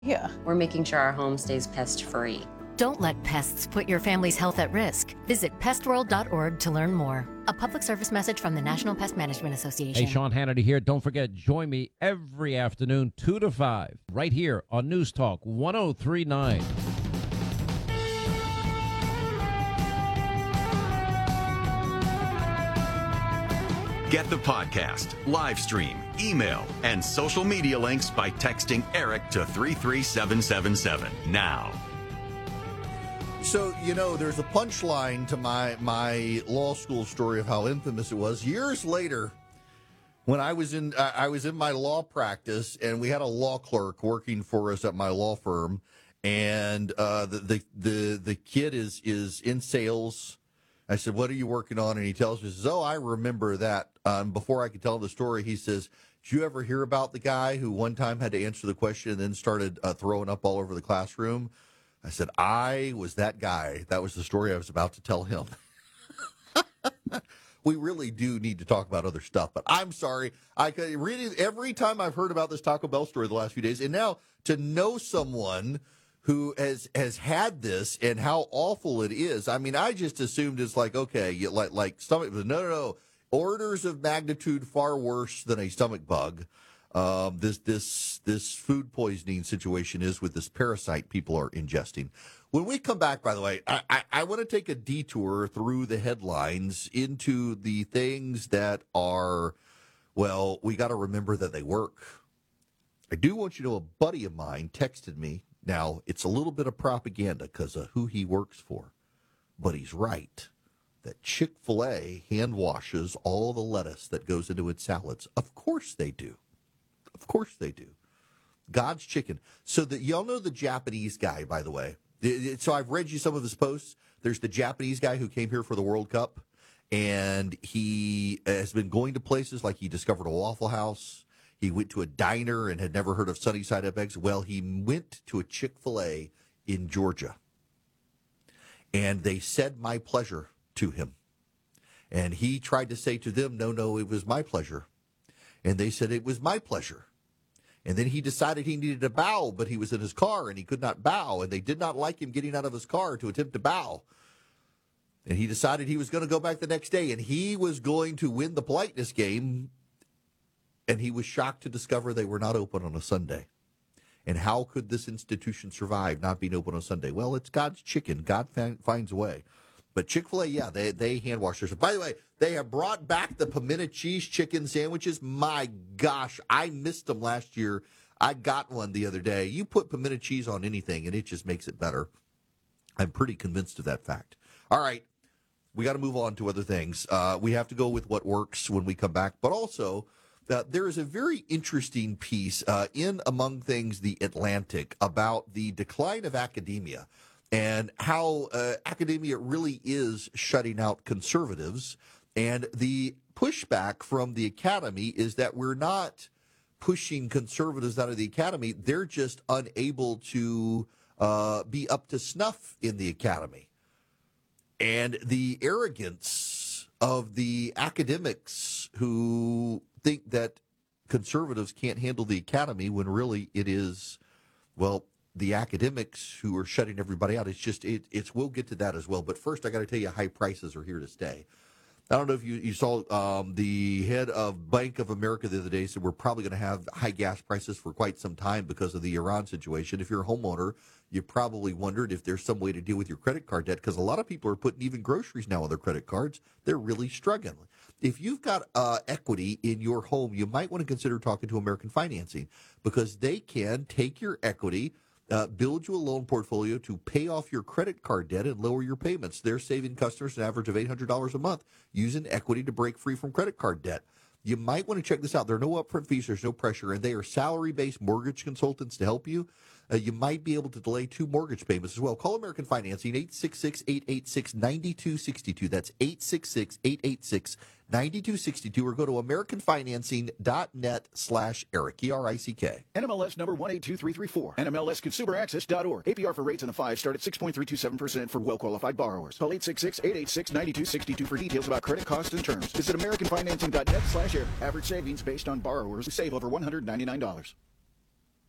Yeah. We're making sure our home stays pest-free. Don't let pests put your family's health at risk. Visit pestworld.org to learn more. A public service message from the National Pest Management Association. Hey, Sean Hannity here. Don't forget, join me every afternoon, 2 to 5, right here on News Talk 1039. Get the podcast, live stream, email, and social media links by texting Eric to 33777 now. So, there's a punchline to my law school story of how infamous it was. Years later, when I was in my law practice, and we had a law clerk working for us at my law firm, and the kid is in sales. I said, "What are you working on?" And he tells me, he says, "Oh, I remember that." Before I could tell the story, he says, "Did you ever hear about the guy who one time had to answer the question and then started throwing up all over the classroom?" I said, "I was that guy. That was the story I was about to tell him." We really do need to talk about other stuff, but I'm sorry. I could read every time I've heard about this Taco Bell story the last few days, and now to know someone who has had this and how awful it is. I mean, I just assumed it's like, okay, like stomach. No. Orders of magnitude far worse than a stomach bug. This food poisoning situation is with this parasite people are ingesting. When we come back, by the way, I want to take a detour through the headlines into the things that are, well, we got to remember that they work. I do want you to know a buddy of mine texted me. Now, it's a little bit of propaganda because of who he works for, but he's right. That Chick-fil-A hand washes all the lettuce that goes into its salads. Of course they do. Of course they do. God's chicken. So that y'all know the Japanese guy, by the way. So I've read you some of his posts. There's the Japanese guy who came here for the World Cup, and he has been going to places like he discovered a Waffle House. He went to a diner and had never heard of Sunny Side Up eggs. Well, he went to a Chick-fil-A in Georgia, and they said "my pleasure" to him. And he tried to say to them, no, it was my pleasure. And they said it was my pleasure. And then he decided he needed to bow, but he was in his car and he could not bow. And they did not like him getting out of his car to attempt to bow. And he decided he was going to go back the next day and he was going to win the politeness game. And he was shocked to discover they were not open on a Sunday. And how could this institution survive not being open on Sunday? Well, it's God's chicken. God finds a way. But Chick-fil-A, yeah, they hand wash theirs. By the way, they have brought back the pimento cheese chicken sandwiches. My gosh, I missed them last year. I got one the other day. You put pimento cheese on anything, and it just makes it better. I'm pretty convinced of that fact. All right, we got to move on to other things. We have to go with what works when we come back. But also, there is a very interesting piece in Among Things, The Atlantic, about the decline of academia. And how academia really is shutting out conservatives. And the pushback from the academy is that we're not pushing conservatives out of the academy. They're just unable to be up to snuff in the academy. And the arrogance of the academics who think that conservatives can't handle the academy when really it is, well, the academics who are shutting everybody out. We'll get to that as well. But first, I got to tell you, high prices are here to stay. I don't know if you saw the head of Bank of America the other day said we're probably going to have high gas prices for quite some time because of the Iran situation. If you're a homeowner, you probably wondered if there's some way to deal with your credit card debt because a lot of people are putting even groceries now on their credit cards. They're really struggling. If you've got equity in your home, you might want to consider talking to American Financing because they can take your equity, build you a loan portfolio to pay off your credit card debt and lower your payments. They're saving customers an average of $800 a month using equity to break free from credit card debt. You might want to check this out. There are no upfront fees. There's no pressure, and they are salary-based mortgage consultants to help you. You might be able to delay 2 mortgage payments as well. Call American Financing, 866-886-9262. That's 866-886-9262, or go to AmericanFinancing.net/Eric, ERICK. NMLS number 182334. NMLSConsumerAccess.org. APR for rates on a 5 start at 6.327% for well-qualified borrowers. Call 866-886-9262 for details about credit costs and terms. Visit AmericanFinancing.net/Eric. Average savings based on borrowers who save over $199.